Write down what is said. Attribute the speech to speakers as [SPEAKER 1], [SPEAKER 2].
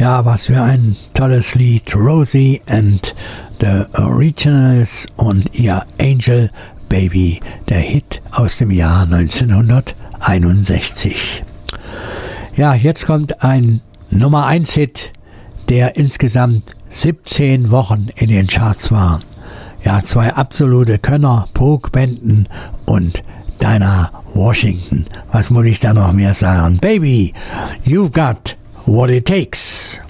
[SPEAKER 1] Ja, was für ein tolles Lied. Rosie and the Originals und ihr Angel Baby, der Hit aus dem Jahr 1961. Ja, jetzt kommt ein Nummer 1 Hit, der insgesamt 17 Wochen in den Charts war. Ja, 2 absolute Könner, Brooke Benton und Dinah Washington. Was muss ich da noch mehr sagen? Baby, you've got what it takes.